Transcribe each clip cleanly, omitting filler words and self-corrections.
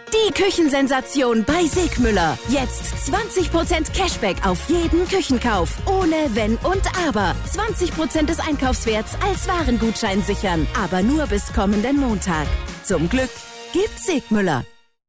Die Küchensensation bei Sigmüller. Jetzt 20% Cashback auf jeden Küchenkauf. Ohne Wenn und Aber. 20% des Einkaufswerts als Warengutschein sichern. Aber nur bis kommenden Montag. Zum Glück gibt's Sigmüller.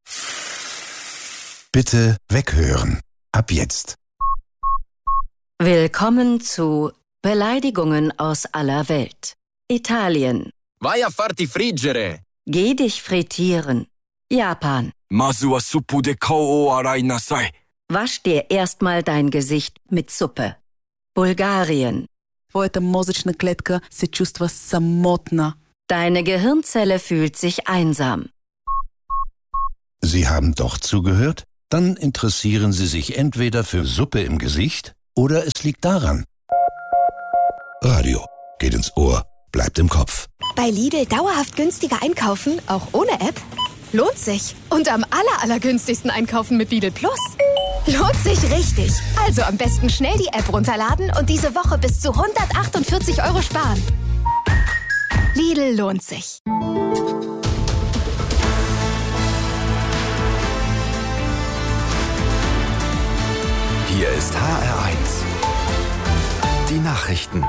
Bitte weghören. Ab jetzt. Willkommen zu Beleidigungen aus aller Welt. Italien. Vai a farti friggere. Geh dich frittieren. Japan. Mazu wa suppu de kao o arai nasai. Wasch dir erstmal dein Gesicht mit Suppe. Bulgarien. Твоята мозъчна клетка се чувства самотна. Deine Gehirnzelle fühlt sich einsam. Sie haben doch zugehört? Dann interessieren Sie sich entweder für Suppe im Gesicht oder es liegt daran. Radio geht ins Ohr, bleibt im Kopf. Bei Lidl dauerhaft günstiger einkaufen, auch ohne App? Lohnt sich. Und am allergünstigsten einkaufen mit Lidl Plus. Lohnt sich richtig. Also am besten schnell die App runterladen und diese Woche bis zu 148 € sparen. Lidl lohnt sich. Hier ist HR1. Die Nachrichten.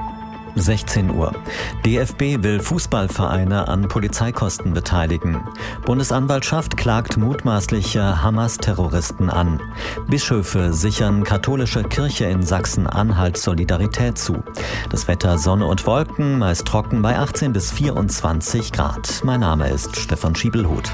16 Uhr. DFB will Fußballvereine an Polizeikosten beteiligen. Bundesanwaltschaft klagt mutmaßliche Hamas-Terroristen an. Bischöfe sichern katholische Kirche in Sachsen-Anhalt Solidarität zu. Das Wetter Sonne und Wolken, meist trocken bei 18 bis 24 Grad. Mein Name ist Stefan Schiebelhuth.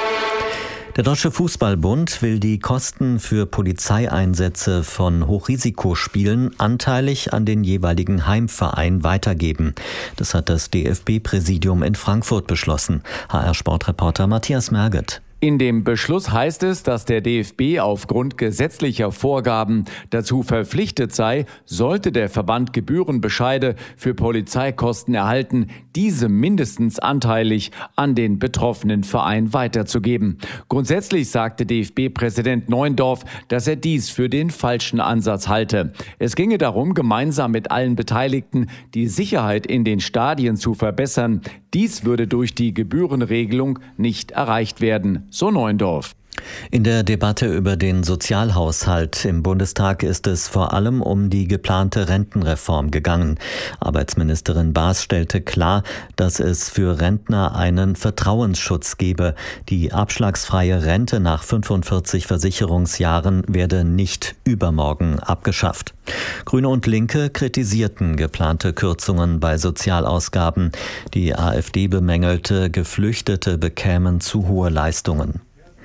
Der Deutsche Fußballbund will die Kosten für Polizeieinsätze von Hochrisikospielen anteilig an den jeweiligen Heimverein weitergeben. Das hat das DFB-Präsidium in Frankfurt beschlossen. HR-Sportreporter Matthias Merget. In dem Beschluss heißt es, dass der DFB aufgrund gesetzlicher Vorgaben dazu verpflichtet sei, sollte der Verband Gebührenbescheide für Polizeikosten erhalten, diese mindestens anteilig an den betroffenen Verein weiterzugeben. Grundsätzlich sagte DFB-Präsident Neuendorf, dass er dies für den falschen Ansatz halte. Es ginge darum, gemeinsam mit allen Beteiligten die Sicherheit in den Stadien zu verbessern. Dies würde durch die Gebührenregelung nicht erreicht werden, so Neuendorf. In der Debatte über den Sozialhaushalt im Bundestag ist es vor allem um die geplante Rentenreform gegangen. Arbeitsministerin Baas stellte klar, dass es für Rentner einen Vertrauensschutz gebe. Die abschlagsfreie Rente nach 45 Versicherungsjahren werde nicht übermorgen abgeschafft. Grüne und Linke kritisierten geplante Kürzungen bei Sozialausgaben. Die AfD bemängelte, Geflüchtete bekämen zu hohe Leistungen.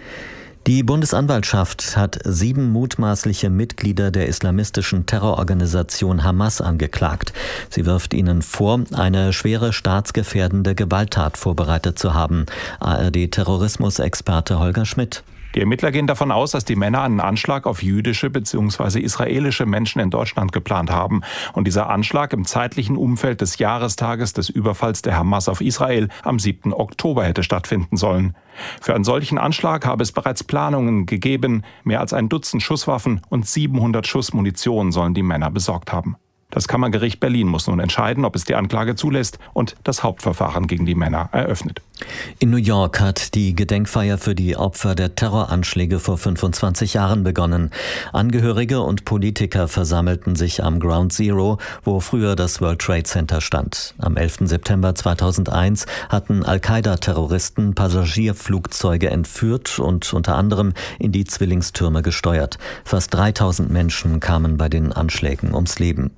Die Bundesanwaltschaft hat 7 mutmaßliche Mitglieder der islamistischen Terrororganisation Hamas angeklagt. Sie wirft ihnen vor, eine schwere staatsgefährdende Gewalttat vorbereitet zu haben. ARD-Terrorismusexperte Holger Schmidt. Die Ermittler gehen davon aus, dass die Männer einen Anschlag auf jüdische bzw. israelische Menschen in Deutschland geplant haben. Und dieser Anschlag im zeitlichen Umfeld des Jahrestages des Überfalls der Hamas auf Israel am 7. Oktober hätte stattfinden sollen. Für einen solchen Anschlag habe es bereits Planungen gegeben. Mehr als ein Dutzend Schusswaffen und 700 Schuss Munition sollen die Männer besorgt haben. Das Kammergericht Berlin muss nun entscheiden, ob es die Anklage zulässt und das Hauptverfahren gegen die Männer eröffnet. In New York hat die Gedenkfeier für die Opfer der Terroranschläge vor 25 Jahren begonnen. Angehörige und Politiker versammelten sich am Ground Zero, wo früher das World Trade Center stand. Am 11. September 2001 hatten Al-Qaida-Terroristen Passagierflugzeuge entführt und unter anderem in die Zwillingstürme gesteuert. Fast 3000 Menschen kamen bei den Anschlägen ums Leben.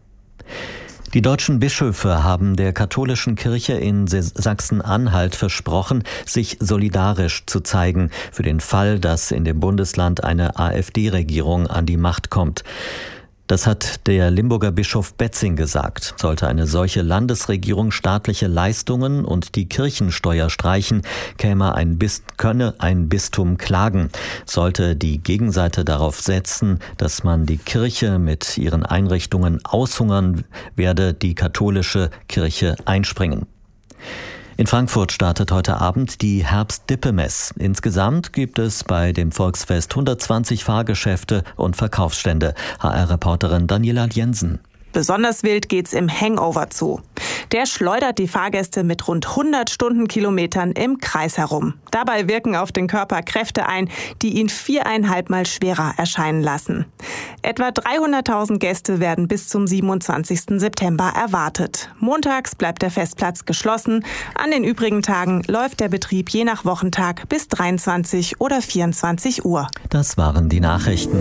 Die deutschen Bischöfe haben der katholischen Kirche in Sachsen-Anhalt versprochen, sich solidarisch zu zeigen für den Fall, dass in dem Bundesland eine AfD-Regierung an die Macht kommt. Das hat der Limburger Bischof Betzing gesagt. Sollte eine solche Landesregierung staatliche Leistungen und die Kirchensteuer streichen, könne ein Bistum klagen. Sollte die Gegenseite darauf setzen, dass man die Kirche mit ihren Einrichtungen aushungern, werde die katholische Kirche einspringen. In Frankfurt startet heute Abend die Herbst-Dippe-Mess. Insgesamt gibt es bei dem Volksfest 120 Fahrgeschäfte und Verkaufsstände. HR-Reporterin Daniela Jensen. Besonders wild geht's im Hangover Zoo. Der schleudert die Fahrgäste mit rund 100 Stundenkilometern im Kreis herum. Dabei wirken auf den Körper Kräfte ein, die ihn 4,5 Mal schwerer erscheinen lassen. Etwa 300.000 Gäste werden bis zum 27. September erwartet. Montags bleibt der Festplatz geschlossen. An den übrigen Tagen läuft der Betrieb je nach Wochentag bis 23 oder 24 Uhr. Das waren die Nachrichten.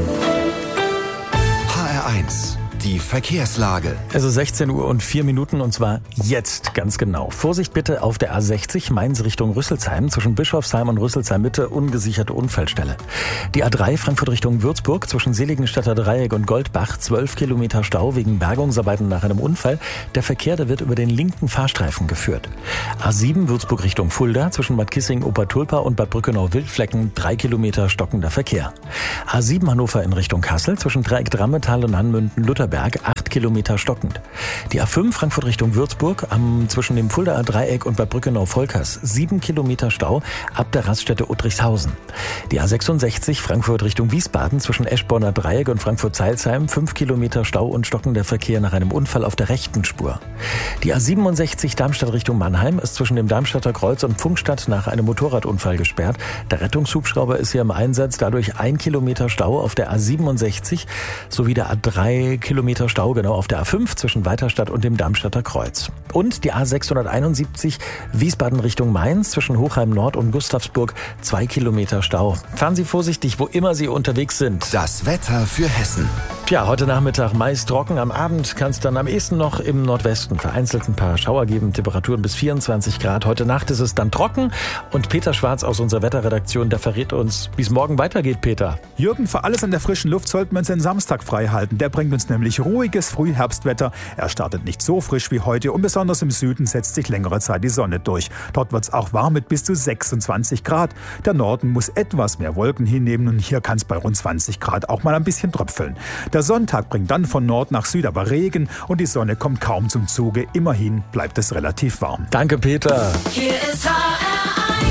HR1. Die Verkehrslage. Es ist 16 Uhr und 4 Minuten und zwar jetzt ganz genau. Vorsicht bitte auf der A60 Mainz Richtung Rüsselsheim. Zwischen Bischofsheim und Rüsselsheim Mitte ungesicherte Unfallstelle. Die A3 Frankfurt Richtung Würzburg zwischen Seligenstadter Dreieck und Goldbach 12 Kilometer Stau wegen Bergungsarbeiten nach einem Unfall. Der Verkehr, der wird über den linken Fahrstreifen geführt. A7 Würzburg Richtung Fulda zwischen Bad Kissing-Obertulpa und Bad Brückenau-Wildflecken 3 Kilometer stockender Verkehr. A7 Hannover in Richtung Kassel zwischen Dreieck Drammetal und Hanmünden-Lutherberg 8 Kilometer stockend. Die A5 Frankfurt Richtung Würzburg zwischen dem Fuldaer Dreieck und Bad Brückenau-Volkers 7 Kilometer Stau ab der Raststätte Uttrichshausen. Die A66 Frankfurt Richtung Wiesbaden zwischen Eschborner Dreieck und Frankfurt-Zeilsheim 5 Kilometer Stau und stockender Verkehr nach einem Unfall auf der rechten Spur. Die A67 Darmstadt Richtung Mannheim ist zwischen dem Darmstadter Kreuz und Pfungstadt nach einem Motorradunfall gesperrt. Der Rettungshubschrauber ist hier im Einsatz, dadurch 1 Kilometer Stau auf der A67 sowie der A3 Kilometer Stau genau auf der A5 zwischen Weiterstadt und dem Darmstadter Kreuz. Und die A671 Wiesbaden Richtung Mainz zwischen Hochheim Nord und Gustavsburg 2 Kilometer Stau. Fahren Sie vorsichtig, wo immer Sie unterwegs sind. Das Wetter für Hessen. Tja, heute Nachmittag meist trocken. Am Abend kann es dann am ehesten noch im Nordwesten vereinzelt ein paar Schauer geben. Temperaturen bis 24 Grad. Heute Nacht ist es dann trocken. Und Peter Schwarz aus unserer Wetterredaktion, der verrät uns, wie es morgen weitergeht, Peter. Jürgen, für alles an der frischen Luft sollten wir uns den Samstag frei halten. Der bringt uns nämlich ruhiges Frühherbstwetter. Er startet nicht so frisch wie heute und besonders im Süden setzt sich längere Zeit die Sonne durch. Dort wird es auch warm mit bis zu 26 Grad. Der Norden muss etwas mehr Wolken hinnehmen und hier kann es bei rund 20 Grad auch mal ein bisschen tröpfeln. Der Sonntag bringt dann von Nord nach Süd aber Regen und die Sonne kommt kaum zum Zuge. Immerhin bleibt es relativ warm. Danke, Peter. Hier ist HR1.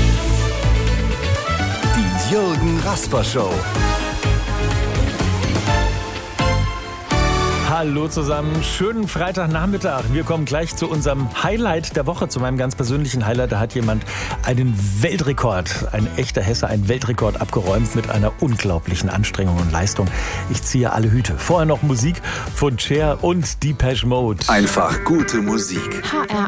Die Jürgen Rasper Show. Hallo zusammen, schönen Freitagnachmittag. Wir kommen gleich zu unserem Highlight der Woche, zu meinem ganz persönlichen Highlight. Da hat jemand einen Weltrekord, ein echter Hesse, einen Weltrekord abgeräumt mit einer unglaublichen Anstrengung und Leistung. Ich ziehe alle Hüte. Vorher noch Musik von Cher und Depeche Mode. Einfach gute Musik. HR